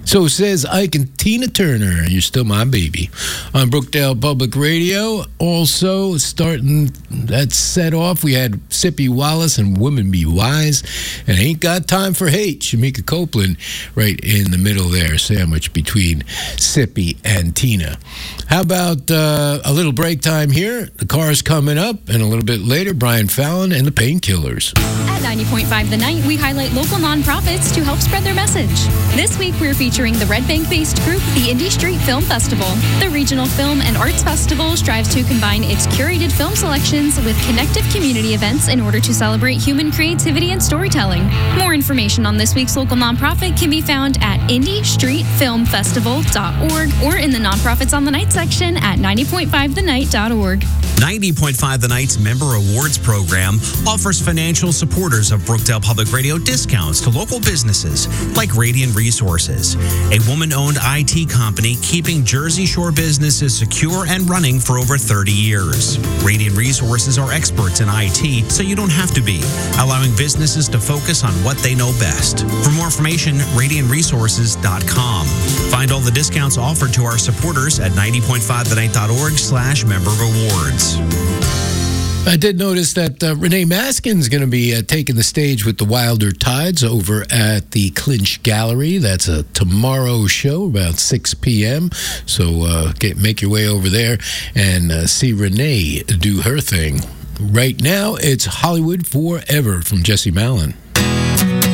So says Ike and Tina Turner. You're still my baby. On Brookdale Public Radio. Also, starting that set off, we had Sippy Wallace and Women Be Wise. And Ain't Got Time for Hate. Shamika Copeland right in the middle there, sandwiched between Sippy and Tina. How about a little break time here? The Car's coming up. And a little bit later, Brian Fallon and the Painkillers. At 90.5 The Night, we highlight local nonprofits to help spread their message. This week, we're featuring the Red Bank-based group, the Indie Street Film Festival. The regional film and arts festival strives to combine its curated film selections with connective community events in order to celebrate human creativity and storytelling. More information on this week's local nonprofit can be found at indiestreetfilmfestival.org or in the Nonprofits on the Night section at 90.5thenight.org. 90.5 The Night's Member Awards program offers financial supporters of Brookdale Public Radio discounts to local businesses like Radiant Resources, a woman-owned IT company keeping Jersey Shore businesses secure and running for over 30 years. Radiant Resources are experts in IT, so you don't have to be, allowing businesses to focus on what they know best. For more information, radiantresources.com. Find all the discounts offered to our supporters at 90.5thenight.org/member rewards. I did notice that Renee Maskin's going to be taking the stage with the Wilder Tides over at the Clinch Gallery. That's a tomorrow show, about 6 p.m. So make your way over there and see Renee do her thing. Right now, it's Hollywood Forever from Jesse Malin.